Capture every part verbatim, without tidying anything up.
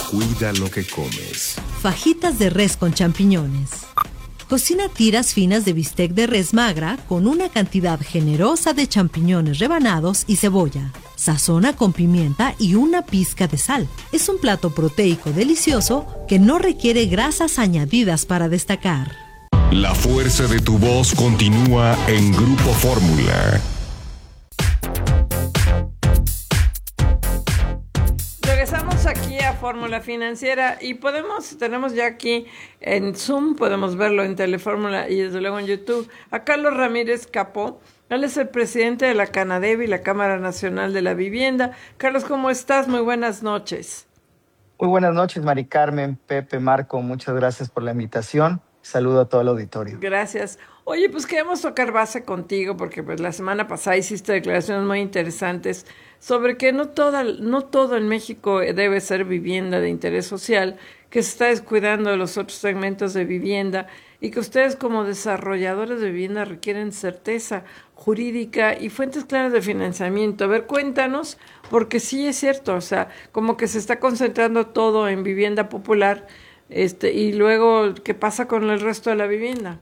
Cuida lo que comes. Fajitas de res con champiñones. Cocina tiras finas de bistec de res magra con una cantidad generosa de champiñones rebanados y cebolla. Sazona con pimienta y una pizca de sal. Es un plato proteico delicioso que no requiere grasas añadidas para destacar. La fuerza de tu voz continúa en Grupo Fórmula. Regresamos aquí a Fórmula Financiera y podemos, tenemos ya aquí en Zoom, podemos verlo en Telefórmula y desde luego en YouTube, a Carlos Ramírez Capó. Él es el presidente de la Canadevi, la Cámara Nacional de la Vivienda. Carlos, ¿cómo estás? Muy buenas noches. Muy buenas noches, Mari Carmen, Pepe, Marco, muchas gracias por la invitación. Saludo a todo el auditorio. Gracias. Oye, pues queremos tocar base contigo porque pues la semana pasada hiciste declaraciones muy interesantes sobre que no toda, no todo en México debe ser vivienda de interés social, que se está descuidando de los otros segmentos de vivienda y que ustedes como desarrolladores de vivienda requieren certeza jurídica y fuentes claras de financiamiento. A ver, cuéntanos, porque sí es cierto, o sea, como que se está concentrando todo en vivienda popular, este, y luego, ¿qué pasa con el resto de la vivienda?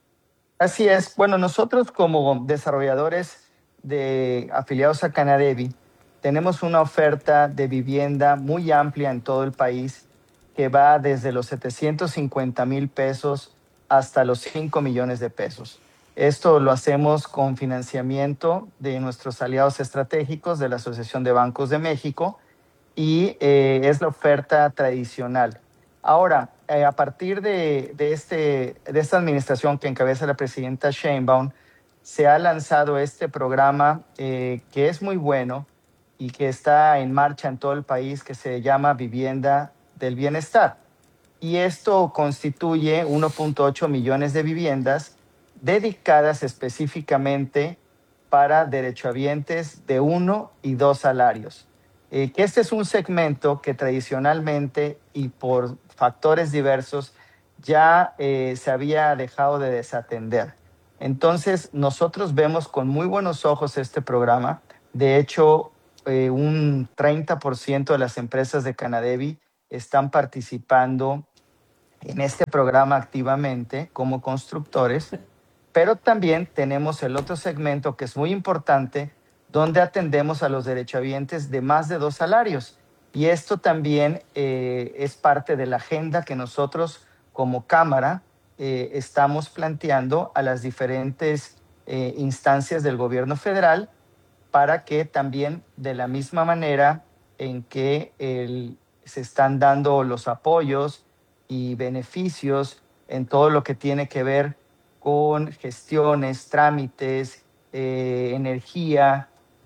Así es. Bueno, nosotros como desarrolladores de afiliados a Canadevi tenemos una oferta de vivienda muy amplia en todo el país que va desde los setecientos cincuenta mil pesos hasta los cinco millones de pesos. Esto lo hacemos con financiamiento de nuestros aliados estratégicos de la Asociación de Bancos de México y eh, es la oferta tradicional. Ahora, eh, a partir de, de, este, de esta administración que encabeza la presidenta Sheinbaum, se ha lanzado este programa eh, que es muy bueno y que está en marcha en todo el país, que se llama Vivienda del Bienestar. Y esto constituye uno punto ocho millones de viviendas dedicadas específicamente para derechohabientes de uno y dos salarios. Eh, que este es un segmento que tradicionalmente y por factores diversos ya eh, se había dejado de desatender. Entonces, nosotros vemos con muy buenos ojos este programa. De hecho, eh, un treinta por ciento de las empresas de Canadevi están participando en este programa activamente como constructores, pero también tenemos el otro segmento que es muy importante, donde atendemos a los derechohabientes de más de dos salarios. Y esto también eh, es parte de la agenda que nosotros como Cámara eh, estamos planteando a las diferentes eh, instancias del gobierno federal para que también de la misma manera en que el, se están dando los apoyos y beneficios en todo lo que tiene que ver con gestiones, trámites, eh, energía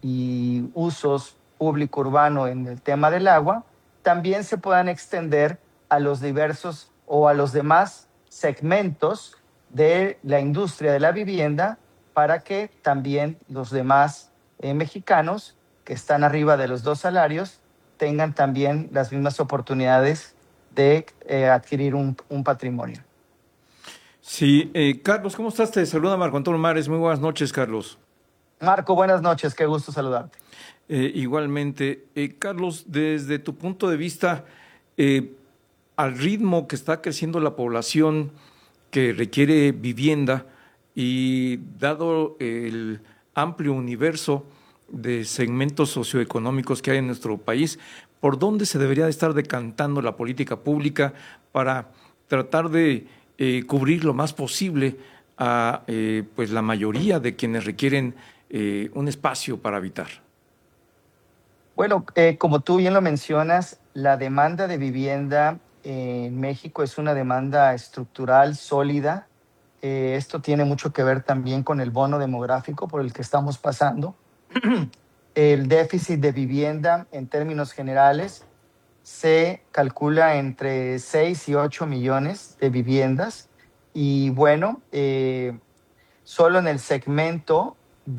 y usos público urbano en el tema del agua, también se puedan extender a los diversos o a los demás segmentos de la industria de la vivienda para que también los demás eh, mexicanos que están arriba de los dos salarios tengan también las mismas oportunidades de eh, adquirir un, un patrimonio. Sí, eh, Carlos, ¿cómo estás? Te saluda Marco Antonio Mares. Muy buenas noches, Carlos. Marco, buenas noches, qué gusto saludarte. Eh, igualmente, eh, Carlos, desde tu punto de vista, eh, al ritmo que está creciendo la población que requiere vivienda y dado el amplio universo de segmentos socioeconómicos que hay en nuestro país, ¿por dónde se debería de estar decantando la política pública para tratar de eh, cubrir lo más posible a eh, pues la mayoría de quienes requieren eh, un espacio para habitar? Bueno, eh, como tú bien lo mencionas, la demanda de vivienda en México es una demanda estructural, sólida. Eh, esto tiene mucho que ver también con el bono demográfico por el que estamos pasando. El déficit de vivienda en términos generales se calcula entre seis y ocho millones de viviendas. Y bueno, eh, solo en el segmento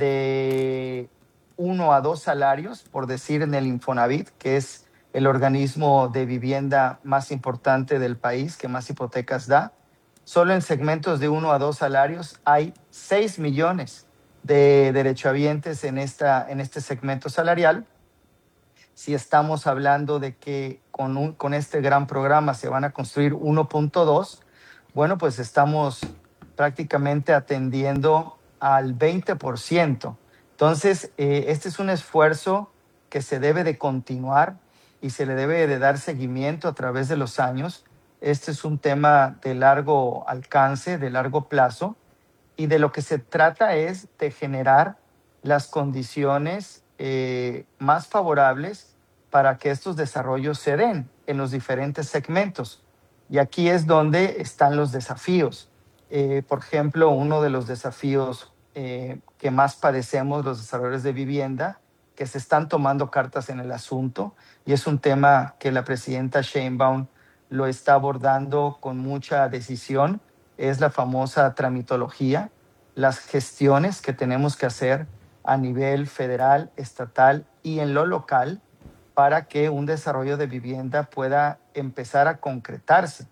de uno a dos salarios, por decir en el Infonavit, que es el organismo de vivienda más importante del país, que más hipotecas da, solo en segmentos de uno a dos salarios hay seis millones de derechohabientes en, esta, en este segmento salarial. Si estamos hablando de que con, un, con este gran programa se van a construir uno punto dos, bueno, pues estamos prácticamente atendiendo al veinte por ciento. Entonces, eh, este es un esfuerzo que se debe de continuar y se le debe de dar seguimiento a través de los años. Este es un tema de largo alcance, de largo plazo, y de lo que se trata es de generar las condiciones eh, más favorables para que estos desarrollos se den en los diferentes segmentos. Y aquí es donde están los desafíos. Eh, por ejemplo, uno de los desafíos eh, que más padecemos los desarrolladores de vivienda, que se están tomando cartas en el asunto, y es un tema que la presidenta Sheinbaum lo está abordando con mucha decisión, es la famosa tramitología, las gestiones que tenemos que hacer a nivel federal, estatal y en lo local para que un desarrollo de vivienda pueda empezar a concretarse.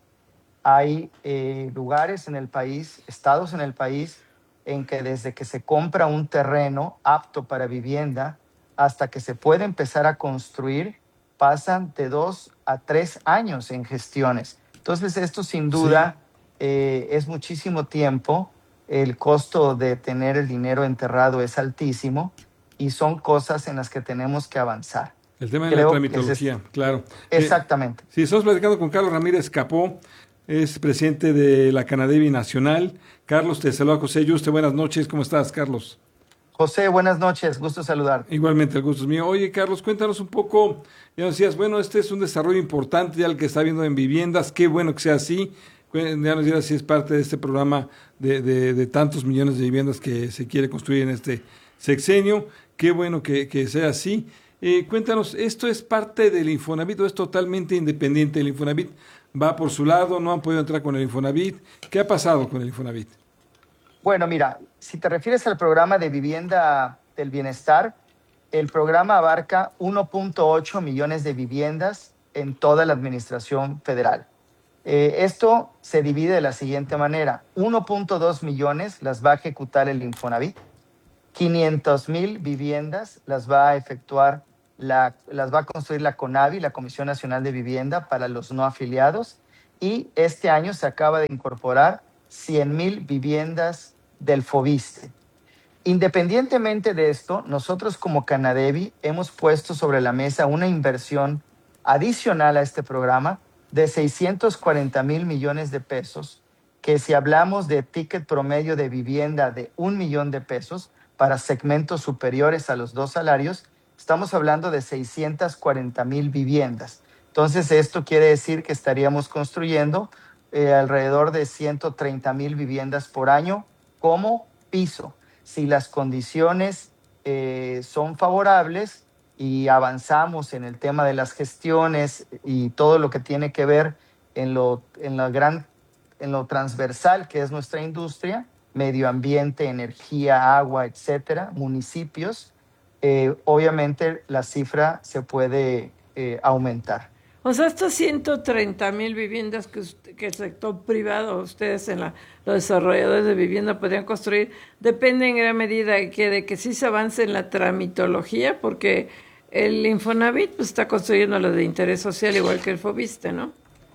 Hay eh, lugares en el país, estados en el país, en que desde que se compra un terreno apto para vivienda hasta que se puede empezar a construir, pasan de dos a tres años en gestiones. Entonces, esto sin duda sí. eh, es muchísimo tiempo. El costo de tener el dinero enterrado es altísimo y son cosas en las que tenemos que avanzar. El tema de Creo la tramitología, es, claro. Exactamente. Eh, sí, estamos platicando con Carlos Ramírez Capó, es presidente de la Canadevi Nacional. Carlos, te saluda José Yuste. Buenas noches, ¿cómo estás, Carlos? José, buenas noches, gusto saludar. Igualmente, el gusto es mío. Oye, Carlos, cuéntanos un poco, ya nos decías, bueno, este es un desarrollo importante, ya el que está viendo en viviendas, qué bueno que sea así. Ya nos dirás si es parte de este programa de, de, de tantos millones de viviendas que se quiere construir en este sexenio. Qué bueno que, que sea así. Eh, cuéntanos, ¿esto es parte del Infonavit o es totalmente independiente del Infonavit? ¿Va por su lado? ¿No han podido entrar con el Infonavit? ¿Qué ha pasado con el Infonavit? Bueno, mira, si te refieres al programa de vivienda del bienestar, el programa abarca uno punto ocho millones de viviendas en toda la administración federal. Eh, esto se divide de la siguiente manera. uno punto dos millones las va a ejecutar el Infonavit, quinientas mil viviendas las va a efectuar, la, las va a construir la CONAVI, la Comisión Nacional de Vivienda para los no afiliados, y este año se acaba de incorporar cien mil viviendas del FOVISSSTE. Independientemente de esto, nosotros como Canadevi hemos puesto sobre la mesa una inversión adicional a este programa de seiscientos cuarenta mil millones de pesos, que si hablamos de ticket promedio de vivienda de un millón de pesos para segmentos superiores a los dos salarios, estamos hablando de seiscientas cuarenta mil viviendas. Entonces, esto quiere decir que estaríamos construyendo eh, alrededor de ciento treinta mil viviendas por año como piso. Si las condiciones eh, son favorables y avanzamos en el tema de las gestiones y todo lo que tiene que ver en lo, en la gran, en lo transversal que es nuestra industria, medio ambiente, energía, agua, etcétera, municipios, eh, obviamente la cifra se puede eh, aumentar. O sea, estas ciento treinta mil viviendas que, usted, que el sector privado, ustedes en la, los desarrolladores de vivienda podrían construir, depende en gran medida de que, de que sí se avance en la tramitología, porque el Infonavit pues, está construyendo lo de interés social igual que el FOVISSSTE, ¿no?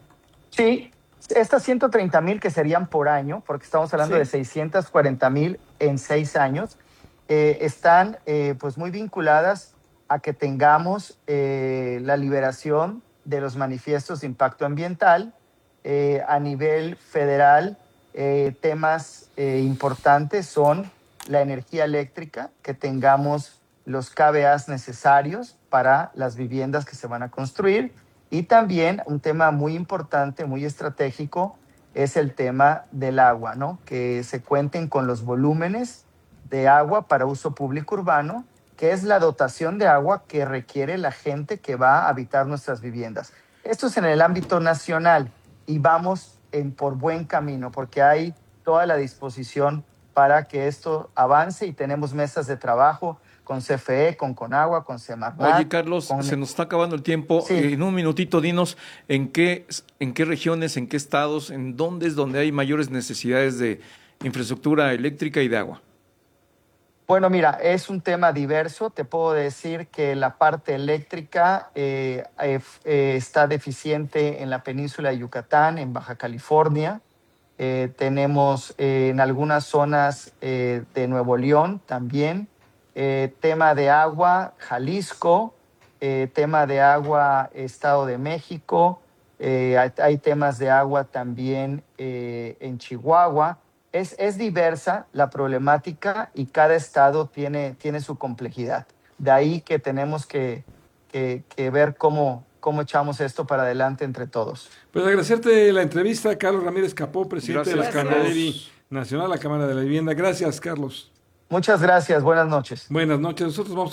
Sí, estas ciento treinta mil que serían por año, porque estamos hablando sí. de seiscientas cuarenta mil en seis años, eh, están eh, pues muy vinculadas a que tengamos eh, la liberación de los manifiestos de impacto ambiental. Eh, a nivel federal, eh, temas eh, importantes son la energía eléctrica, que tengamos los K V As necesarios para las viviendas que se van a construir, y también un tema muy importante, muy estratégico, es el tema del agua, ¿no? Que se cuenten con los volúmenes de agua para uso público urbano, que es la dotación de agua que requiere la gente que va a habitar nuestras viviendas. Esto es en el ámbito nacional y vamos en, por buen camino, porque hay toda la disposición para que esto avance y tenemos mesas de trabajo con C F E, con Conagua, con Semarnat. Oye, Carlos, con... se nos está acabando el tiempo. Sí. En un minutito, dinos en qué, en qué regiones, en qué estados, en dónde es donde hay mayores necesidades de infraestructura eléctrica y de agua. Bueno, mira, es un tema diverso. Te puedo decir que la parte eléctrica eh, eh, eh, está deficiente en la península de Yucatán, en Baja California. Eh, tenemos eh, en algunas zonas eh, de Nuevo León también. Eh, tema de agua, Jalisco. Eh, tema de agua, Estado de México. Eh, hay, hay temas de agua también eh, en Chihuahua. Es, es diversa la problemática y cada estado tiene, tiene su complejidad. De ahí que tenemos que, que, que ver cómo, cómo echamos esto para adelante entre todos. Pues agradecerte la entrevista, Carlos Ramírez Capó, presidente Gracias. de la Canadevi Nacional, la Cámara de la Vivienda. Gracias, Carlos. Muchas gracias, buenas noches. Buenas noches, nosotros vamos a...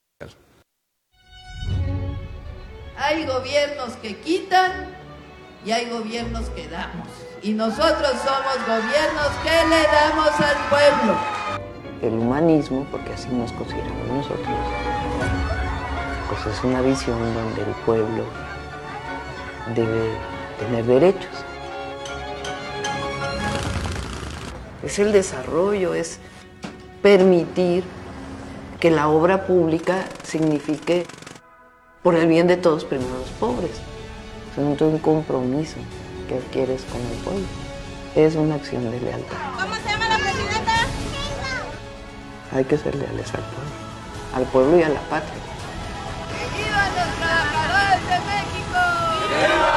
Hay gobiernos que quitan y hay gobiernos que damos. Y nosotros somos gobiernos que le damos al pueblo. El humanismo, porque así nos consideramos nosotros, pues es una visión donde el pueblo debe tener derechos. Es el desarrollo, es permitir que la obra pública signifique por el bien de todos, primero los pobres. Es un compromiso que adquieres con el pueblo. Es una acción de lealtad. ¿Cómo se llama la presidenta? Hay que ser leales al pueblo, al pueblo y a la patria. ¡Que vivan los trabajadores de México!